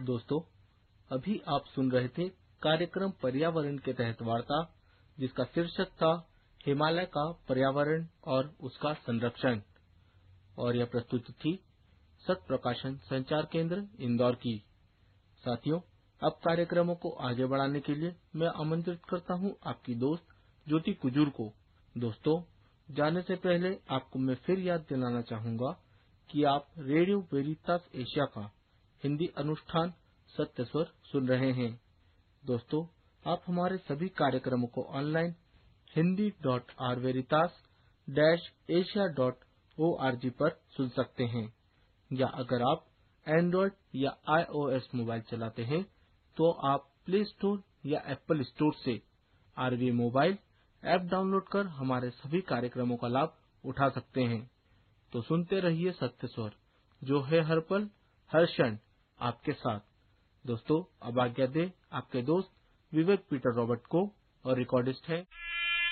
दोस्तों, अभी आप सुन रहे थे कार्यक्रम पर्यावरण के तहत वार्ता, जिसका शीर्षक था हिमालय का पर्यावरण और उसका संरक्षण, और यह प्रस्तुति थी सत प्रकाशन संचार केंद्र इंदौर की। साथियों, अब कार्यक्रमों को आगे बढ़ाने के लिए मैं आमंत्रित करता हूं आपकी दोस्त ज्योति कुजूर को। दोस्तों, जाने से पहले आपको मैं फिर याद दिलाना चाहूंगा कि आप रेडियो वेरितास एशिया का हिंदी अनुष्ठान सत्य स्वर सुन रहे हैं। दोस्तों, आप हमारे सभी कार्यक्रमों को ऑनलाइन hindi.rveritas-asia.org पर सुन सकते हैं, या अगर आप एंड्रॉयड या iOS मोबाइल चलाते हैं तो आप प्ले स्टोर या एप्पल स्टोर से आरवी मोबाइल ऐप डाउनलोड कर हमारे सभी कार्यक्रमों का लाभ उठा सकते हैं। तो सुनते रहिए सत्य स्वर, जो है हर पल हर क्षण आपके साथ। दोस्तों, अब आज्ञा दे आपके दोस्त विवेक पीटर रॉबर्ट को, और रिकॉर्डिस्ट है